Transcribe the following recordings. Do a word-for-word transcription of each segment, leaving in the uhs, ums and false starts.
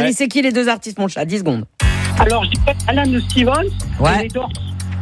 Allez, c'est qui les deux artistes, mon chat? dix secondes. Alors, je dis Alan Stevens. Ouais. Et les Doors.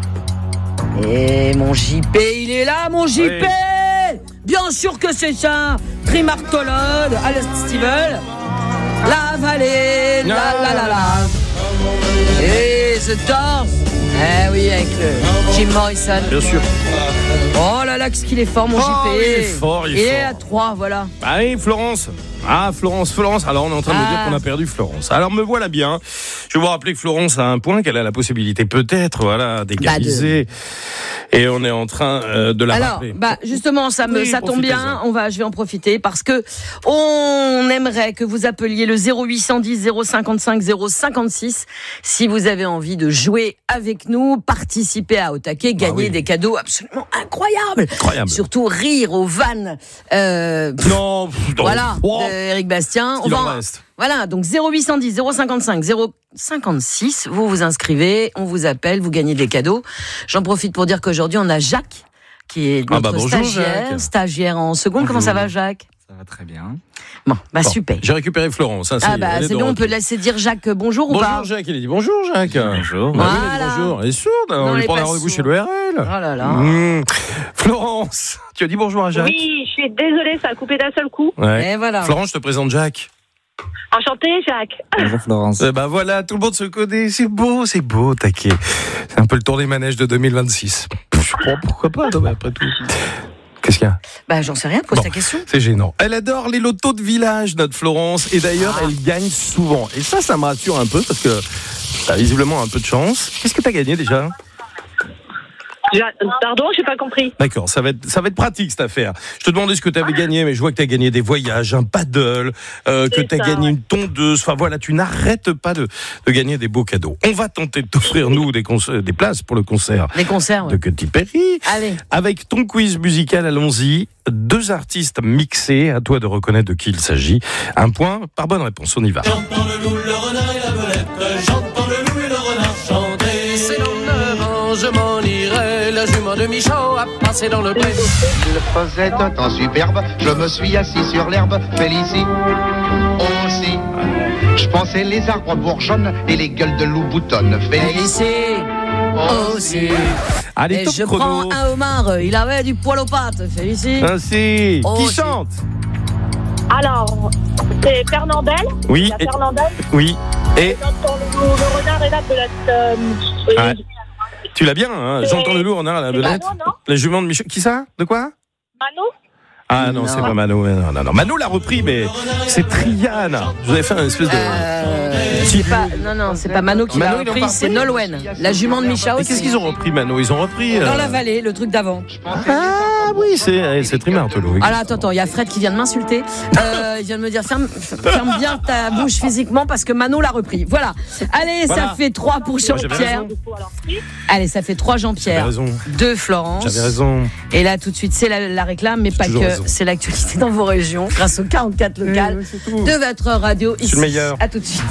Et mon J P, il est là, mon J P oui. Bien sûr que c'est ça. Trimartolode, Alan Stevens, La Vallée, la la la la. Et The Doors. Eh oui, avec le Jim Morrison. Bien sûr. Oh là là, qu'est-ce qu'il est fort, mon oh, J P. Il est fort, il est Et fort. à trois, voilà. Ah oui, Florence. Ah, Florence, Florence. Alors, on est en train de ah. me dire qu'on a perdu Florence. Alors, me voilà bien. Je vais vous rappeler que Florence a un point, qu'elle a la possibilité peut-être, voilà, d'égaliser. Bah de... Et on est en train euh, de la Alors, rappeler. bah, justement, ça me, oui, ça tombe bien. On va, je vais en profiter parce que on aimerait que vous appeliez le zéro huit cent dix zéro cinquante-cinq zéro cinquante-six si vous avez envie de jouer avec nous, participer à Au Taquet, gagner ah oui. des cadeaux absolument incroyables. Incroyable. Surtout rire aux vannes. Euh, non, non, voilà. Oh. Éric Bastien. Il on en va, reste. Voilà, donc zéro huit cent dix zéro cinquante-cinq zéro cinquante-six, vous vous inscrivez, on vous appelle, vous gagnez des cadeaux. J'en profite pour dire qu'aujourd'hui on a Jacques qui est notre ah bah bonjour, stagiaire, Jacques. stagiaire en seconde. Bonjour. Comment ça va, Jacques? Ça va très bien. Bon, bah bon, super. J'ai récupéré Florence. Hein, ah bah c'est bon, on peut laisser dire Jacques bonjour, bonjour ou pas? Bonjour Jacques, il a dit bonjour Jacques. Bonjour. Bah, voilà. oui, il a dit bonjour. Elle est sourde, on lui prend un rendez-vous chez le R L. Oh là là. Mmh. Florence, tu as dit bonjour à Jacques? Oui, je suis désolée, ça a coupé d'un seul coup. Ouais. Et voilà. Florence, je te présente Jacques. Enchanté, Jacques. Bonjour Florence. Eh ben voilà, tout le monde se connaît, c'est beau, c'est beau, Taquet. C'est un peu le tour des manèges de deux mille vingt-six. Je crois, pourquoi pas, non, mais après tout. Qu'est-ce qu'il y a? Bah j'en sais rien, pose bon, ta question. C'est gênant. Elle adore les lotos de village, notre Florence, et d'ailleurs ah. elle gagne souvent. Et ça, ça me rassure un peu parce que t'as visiblement un peu de chance. Qu'est-ce que t'as gagné déjà? Pardon, j'ai pas compris. D'accord, ça va être ça va être pratique cette affaire. Je te demandais ce que tu avais gagné, mais je vois que tu as gagné des voyages, un paddle, euh, que tu as gagné ouais. une tondeuse. Enfin voilà, tu n'arrêtes pas de, de gagner des beaux cadeaux. On va tenter de t'offrir nous des concerts, des places pour le concert. Des concerts ouais. de Katy Perry. Allez. Avec ton quiz musical, allons-y. Deux artistes mixés, à toi de reconnaître de qui il s'agit. Un point par bonne réponse. On y va. J'entends le loup, le renard et la belette. J'entends le loup et le renard chanter. C'est dans neuf ans, je m'en irai. La jument de Michaud a passé dans le pré. Il faisait un temps superbe. Je me suis assis sur l'herbe. Félicie aussi. Je pensais les arbres bourgeonnent et les gueules de loup boutonnent. Félicie aussi. Allez, et top je chrono. prends un homard, il avait du poil aux pattes. Félicie. Ainsi. Oh, qui aussi. chante? Alors, c'est Fernandel. Oui. Et... Fernandel. Oui. Et j'entends le, le renard et la belette. Euh, ah. Tu l'as bien, hein? J'entends le loup, renard et la belette. La jument de Michel. Qui ça? De quoi? Mano. Ah non, non. c'est pas Mano. Non, non, non. Mano l'a repris, mais c'est Triana. Je vous avais fait un espèce de. Euh, c'est pas, non, non, c'est pas Mano qui Mano, l'a repris, c'est Nolwenn, la jument de Michaud. Qu'est-ce qu'ils ont repris, Mano? Ils ont repris. Dans euh... la vallée, le truc d'avant. Ah oui, c'est, c'est Trimartolo. Ah là, attends, attends, il y a Fred qui vient de m'insulter. Euh, il vient de me dire ferme, ferme bien ta bouche physiquement parce que Mano l'a repris. Voilà. Allez, voilà. Ça fait trois pour Jean-Pierre. Allez, ça fait trois Jean-Pierre. deux Florence. J'avais raison. Et là, tout de suite, c'est la, la réclame, mais pas que. Raison. C'est l'actualité dans vos régions, grâce aux quarante-quatre locales oui, de votre radio. Ici. C'est le meilleur. À tout de suite.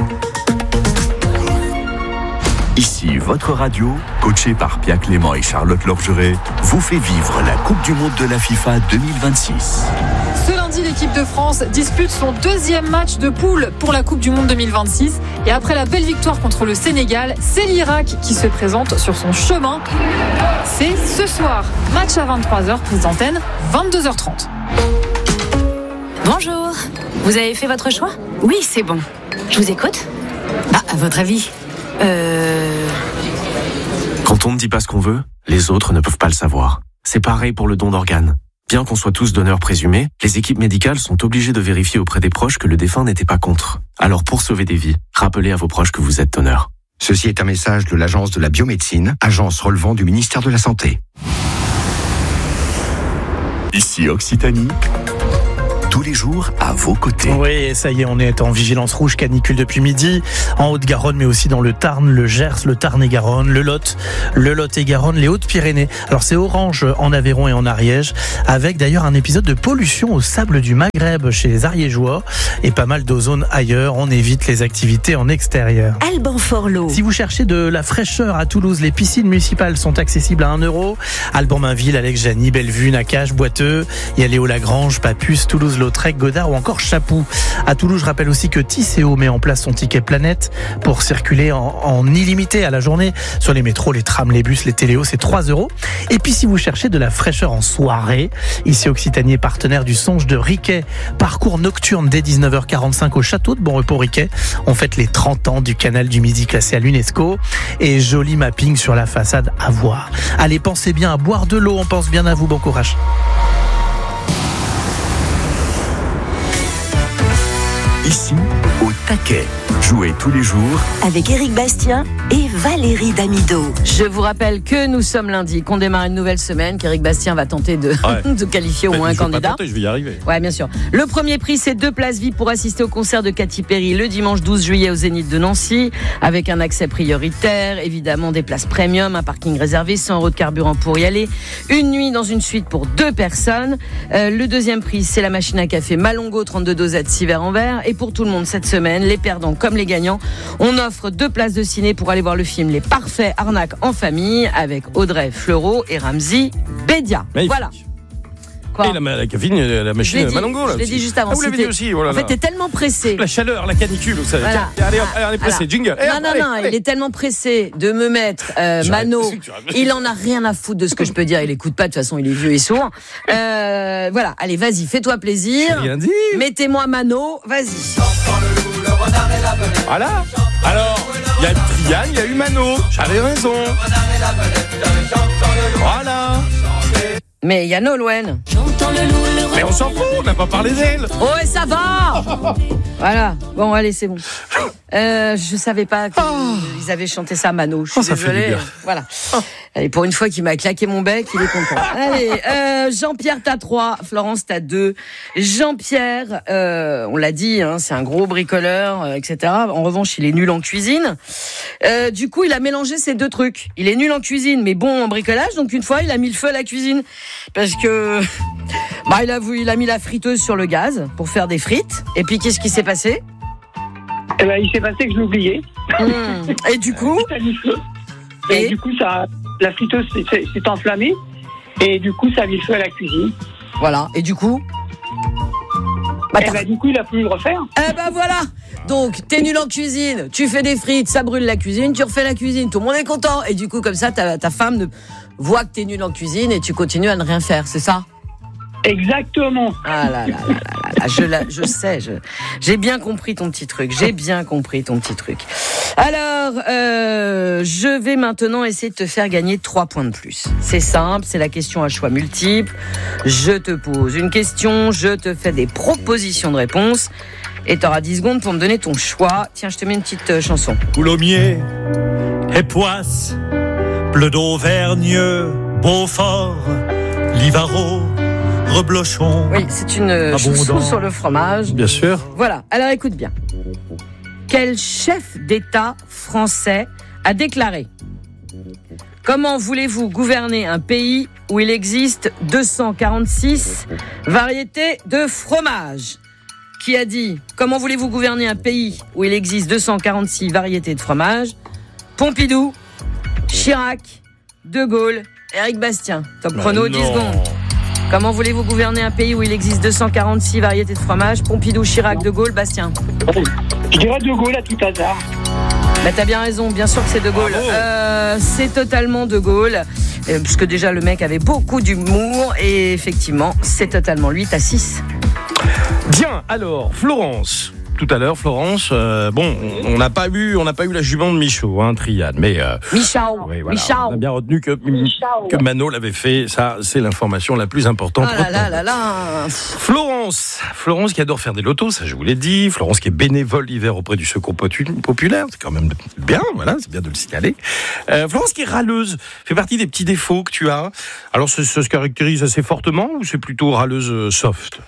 Ici, votre radio, coachée par Pierre Clément et Charlotte Lorgeret, vous fait vivre la Coupe du Monde de la FIFA deux mille vingt-six. Ce lundi, l'équipe de France dispute son deuxième match de poule pour la Coupe du Monde deux mille vingt-six. Et après la belle victoire contre le Sénégal, c'est l'Irak qui se présente sur son chemin. C'est ce soir, match à vingt-trois heures, prise d'antenne, vingt-deux heures trente. Bonjour, vous avez fait votre choix? Oui, c'est bon. Je vous écoute. Ah, à votre avis Euh... Quand on ne dit pas ce qu'on veut, les autres ne peuvent pas le savoir. C'est pareil pour le don d'organes. Bien qu'on soit tous donneurs présumés, les équipes médicales sont obligées de vérifier auprès des proches que le défunt n'était pas contre. Alors pour sauver des vies, rappelez à vos proches que vous êtes donneur. Ceci est un message de l'Agence de la biomédecine, agence relevant du ministère de la Santé. Ici Occitanie. Tous les jours à vos côtés. Oui, ça y est, on est en vigilance rouge canicule depuis midi, en Haute-Garonne, mais aussi dans le Tarn, le Gers, le Tarn-et-Garonne, le Lot, le Lot-et-Garonne, les Hautes-Pyrénées. Alors c'est orange en Aveyron et en Ariège, avec d'ailleurs un épisode de pollution au sable du Maghreb chez les Ariégeois et pas mal d'ozone ailleurs. On évite les activités en extérieur. Alban Forlot. Si vous cherchez de la fraîcheur à Toulouse, les piscines municipales sont accessibles à un euro. Alban Mainville, Alex Jany, Bellevue, Nakache, Boiteux, il y a Léo Lagrange, Papus, Toulouse, Lautrec, Godard ou encore Chapoux. À Toulouse, je rappelle aussi que Tisséo met en place son ticket Planète pour circuler en, en illimité à la journée sur les métros, les trams, les bus, les téléos, c'est trois euros. Et puis si vous cherchez de la fraîcheur en soirée, ici Occitanie est partenaire du Songe de Riquet, parcours nocturne dès dix-neuf heures quarante-cinq au château de Bon Repos Riquet. On fête les trente ans du canal du Midi classé à l'UNESCO et joli mapping sur la façade à voir. Allez, pensez bien à boire de l'eau, on pense bien à vous, bon courage. Ici, au taquet. Jouez tous les jours avec Éric Bastien et Valérie Damido. Je vous rappelle que nous sommes lundi, qu'on démarre une nouvelle semaine, qu'Éric Bastien va tenter de, ouais. de qualifier au moins un je candidat. Vais pas tenter, je vais y arriver. Ouais, bien sûr. Le premier prix, c'est deux places V I P pour assister au concert de Katy Perry le dimanche douze juillet au Zénith de Nancy, avec un accès prioritaire, évidemment des places premium, un parking réservé, cent euros de carburant pour y aller, une nuit dans une suite pour deux personnes. Euh, le deuxième prix, c'est la machine à café Malongo, trente-deux dosettes, six verres en verre. Et pour tout le monde cette semaine, les perdants comme les gagnants, on offre deux places de ciné pour aller voir le film Les Parfaits Arnaques en famille avec Audrey Fleurot et Ramzy Bédia. Magnifique. Voilà. Quoi ? Et la, la caféine, la machine Malongo. Là, je l'ai dit juste avant. Ah, vous l'avez dit aussi. Oh là là. En fait, t'es tellement pressé. La chaleur, la canicule, vous savez. Voilà. Tiens, allez, hop, allez, on est pressé. Alors, Jingle. Non, hop, non, allez, non. allez. Il est tellement pressé de me mettre euh, Mano. Il en a rien à foutre de ce que je peux dire. Il écoute pas. De toute façon, il est vieux et sourd. Euh, voilà. Allez, vas-y, fais-toi plaisir. J'ai rien dit. Mettez-moi Mano. Vas-y. Voilà. Alors, il y a eu Triane, il y a eu Mano. J'avais raison. Voilà. Mais il y a Nolwenn. Mais on s'en fout, on n'a pas parlé d'elle. Oh, et ça va. Voilà. Bon, allez, c'est bon. Euh, je savais pas qu'ils oh. avaient chanté ça, Mano. Je suis oh, désolée. Voilà. Oh. Allez, pour une fois qu'il m'a claqué mon bec, il est content. Allez, euh, Jean-Pierre, t'as trois. Florence, t'as deux. Jean-Pierre, euh, on l'a dit, hein, c'est un gros bricoleur, euh, et cetera. En revanche, il est nul en cuisine. Euh, du coup, il a mélangé ces deux trucs. Il est nul en cuisine, mais bon en bricolage. Donc, une fois, il a mis le feu à la cuisine. Parce que, bah, il a, il a mis la friteuse sur le gaz pour faire des frites. Et puis, qu'est-ce qui s'est passé? Eh ben, il s'est passé que je l'oubliais. Mmh. Et du coup Et, et du coup, ça, la friteuse s'est, s'est enflammée. Et du coup, ça a mis le feu à la cuisine. Voilà. Et du coup bah, eh ben, du coup, il a pu le refaire. Eh ben voilà. Donc, t'es nul en cuisine, tu fais des frites, ça brûle la cuisine, tu refais la cuisine, tout le monde est content. Et du coup, comme ça, ta, ta femme ne voit que t'es nul en cuisine et tu continues à ne rien faire, c'est ça? Exactement. Ah là là là là là, je, la, je sais, je, j'ai bien compris ton petit truc, j'ai bien compris ton petit truc. Alors, euh, je vais maintenant essayer de te faire gagner trois points de plus. C'est simple, c'est la question à choix multiples. Je te pose une question, je te fais des propositions de réponse et t'auras dix secondes pour me donner ton choix. Tiens, je te mets une petite euh, chanson. Coulommiers et Poisse, Bleu d'Auvergne, Beaufort, Livaro, Reblochon. Oui, c'est une euh, chanson sur le fromage. Bien sûr. Voilà, alors écoute bien. Quel chef d'État français a déclaré: comment voulez-vous gouverner un pays où il existe deux cent quarante-six variétés de fromage? Qui a dit: comment voulez-vous gouverner un pays où il existe deux cent quarante-six variétés de fromage? Pompidou, Chirac, De Gaulle, Éric Bastien. Top bah chrono, dix secondes. Comment voulez-vous gouverner un pays où il existe deux cent quarante-six variétés de fromage? Pompidou, Chirac, De Gaulle, Bastien. Je dirais De Gaulle à tout hasard. Bah t'as bien raison, bien sûr que c'est De Gaulle. Euh, c'est totalement De Gaulle, euh, puisque déjà le mec avait beaucoup d'humour, et effectivement, c'est totalement lui, t'as six. Bien, alors, Florence. Tout à l'heure, Florence, euh, bon, on n'a pas eu, on n'a pas eu la jument de Michaud, hein, Triade, mais euh, Michao, oui, voilà, Michao. On a bien retenu que Michao. que Mano l'avait fait. Ça, c'est l'information la plus importante. Ah là là là là. Florence, Florence qui adore faire des lotos, ça je vous l'ai dit. Florence qui est bénévole l'hiver auprès du Secours Populaire, c'est quand même bien, voilà, c'est bien de le signaler. Euh, Florence qui est râleuse, fait partie des petits défauts que tu as. Alors, ça, ça se caractérise assez fortement ou c'est plutôt râleuse soft?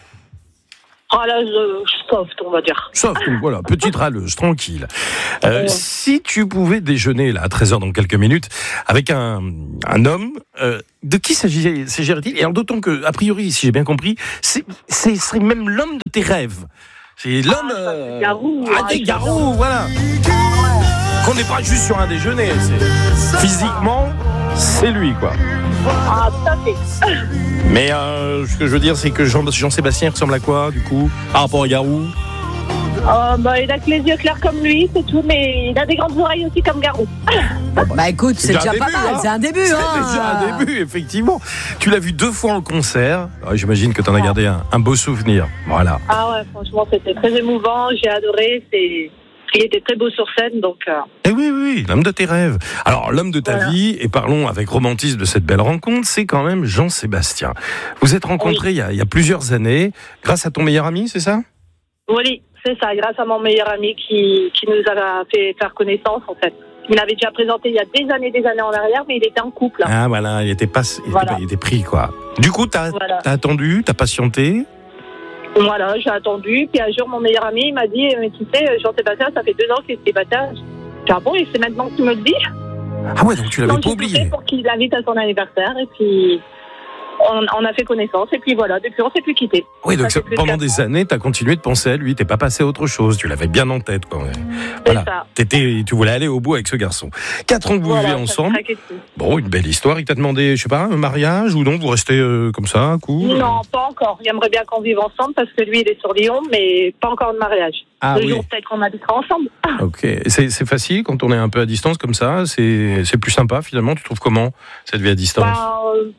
Râleuse soft, on va dire. Soft, donc voilà, petite râleuse, tranquille. Euh, ouais. Si tu pouvais déjeuner là à treize heures dans quelques minutes avec un, un homme, euh, de qui s'agirait-il? Et alors d'autant que, a priori, si j'ai bien compris, c'est, c'est serait même l'homme de tes rêves. C'est l'homme... Ah, euh... Garou. Ah, des garous, voilà. Qu'on n'est pas juste sur un déjeuner. C'est... Physiquement, c'est lui, quoi. Ah, tout à fait. Mais euh, ce que je veux dire, c'est que Jean, Jean-Sébastien ressemble à quoi, du coup, par rapport à Garou? Euh, bah, il a que les yeux clairs comme lui, c'est tout, mais il a des grandes oreilles aussi comme Garou. Bah, bah écoute, c'est déjà, déjà pas début, mal, hein. c'est un début. C'est hein. déjà un début, effectivement. Tu l'as vu deux fois en concert. Alors, j'imagine que tu en as gardé un, un beau souvenir. Voilà. Ah ouais, franchement, c'était très émouvant, j'ai adoré, c'est... il était très beau sur scène, donc... Euh... Eh oui, oui, oui, l'homme de tes rêves. Alors, l'homme de ta voilà. vie, et parlons avec romantisme de cette belle rencontre, c'est quand même Jean-Sébastien. Vous êtes rencontrés oui. il, y a, il y a plusieurs années, grâce à ton meilleur ami, c'est ça? Oui, c'est ça, grâce à mon meilleur ami qui, qui nous a fait faire connaissance, en fait. Il m'avait déjà présenté il y a des années, des années en arrière, mais il était en couple. Hein. Ah, voilà, il était, pas, il, voilà. était, il était pris, quoi. Du coup, t'as, voilà. t'as attendu, t'as patienté? Voilà, j'ai attendu, puis un jour, mon meilleur ami, il m'a dit, mais tu sais, Jean-Sébastien, ça fait deux ans qu'il est célibataire. J'ai dit, ah bon, et c'est maintenant que tu me le dis? Ah ouais, donc tu l'avais donc, pas oublié. Pour qu'il l'invite à son anniversaire, et puis... On, on a fait connaissance et puis voilà, depuis on s'est plus quittés. Oui, donc ça, pendant des années, tu as continué de penser à lui, t'es pas passé à autre chose, tu l'avais bien en tête quand même. Voilà. Ça. T'étais, tu voulais aller au bout avec ce garçon. Quatre ans que vous voilà, vivez ensemble. Bon, une belle histoire. Il t'a demandé, je sais pas, un mariage ou non, vous restez euh, comme ça, cool? Non, pas encore. Il aimerait bien qu'on vive ensemble parce que lui, il est sur Lyon, mais pas encore de mariage. Ah, Le oui. jour peut-être qu'on habitera ensemble. Ok. C'est, c'est facile quand on est un peu à distance comme ça. C'est, c'est plus sympa finalement. Tu trouves comment cette vie à distance? Bah, euh...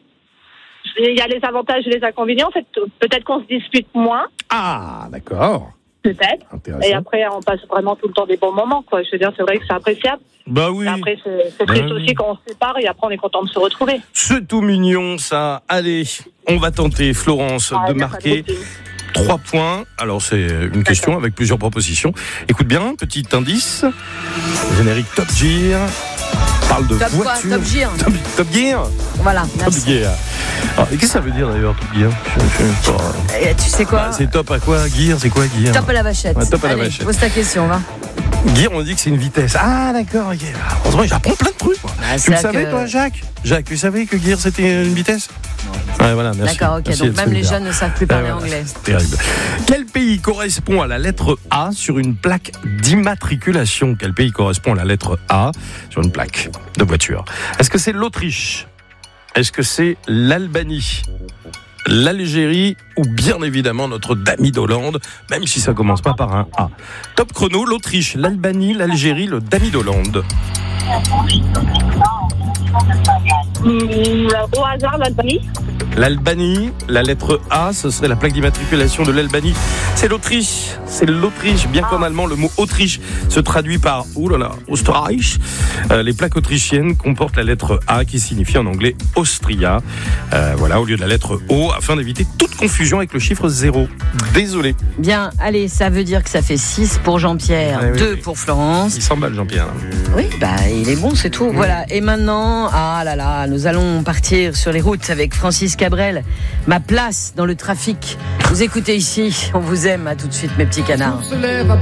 Il y a les avantages et les inconvénients. En fait, peut-être qu'on se dispute moins. Ah, d'accord. Peut-être. Et après, on passe vraiment tout le temps des bons moments, quoi. Je veux dire, c'est vrai que c'est appréciable. Bah oui. Et après, c'est, c'est triste bah aussi oui. quand on se sépare et après, on est content de se retrouver. C'est tout mignon, ça. Allez, on va tenter, Florence, ah, de marquer trois points. Alors, c'est une question avec plusieurs propositions. Écoute bien, petit indice. Générique Top Gear. Parle de top voiture. Quoi, top Gear. Top, top Gear. Voilà. Merci. Top Gear. Alors, qu'est-ce que ça veut dire d'ailleurs, Top Gear? je, je, je, Et tu sais quoi bah, c'est top à quoi? Gear, c'est quoi Gear? Top à la vachette. Ouais, top à Allez, la vachette. Pose ta question, va. Gear, on dit que c'est une vitesse. Ah, d'accord, okay. Heureusement, j'apprends plein de trucs. Moi. Ah, tu le savais, que... toi, Jacques? Jacques, tu savais que Gear, c'était une vitesse? Ouais, voilà, merci. D'accord, ok. Merci donc même les jeunes ne savent plus parler ouais, voilà, anglais. C'est terrible. Quel pays correspond à la lettre A sur une plaque d'immatriculation? Quel pays correspond à la lettre A sur une plaque de voiture? Est-ce que c'est l'Autriche? Est-ce que c'est l'Albanie? L'Algérie ou bien évidemment notre Dami d'Hollande, même si ça commence pas par un A. Top chrono, l'Autriche, l'Albanie, l'Algérie, le Dami d'Hollande. Mmh, au hasard, l'Albanie. L'Albanie, la lettre A, ce serait la plaque d'immatriculation de l'Albanie. C'est l'Autriche, c'est l'Autriche. Bien qu'en allemand, le mot Autriche se traduit par oh là là, Österreich. Euh, les plaques autrichiennes comportent la lettre A qui signifie en anglais Austria. Euh, voilà, au lieu de la lettre O, afin d'éviter toute confusion avec le chiffre zéro. Désolé. Bien, allez, ça veut dire que ça fait six pour Jean-Pierre, ouais, deux oui, pour Florence. Il s'emballe, Jean-Pierre. Oui, bah il est bon, c'est tout. Mmh. Voilà. Et maintenant, ah là là, nous allons partir sur les routes avec Francis Cabrel. Ma place dans le trafic. Vous écoutez ici, on vous aime. À tout de suite, mes petits canards.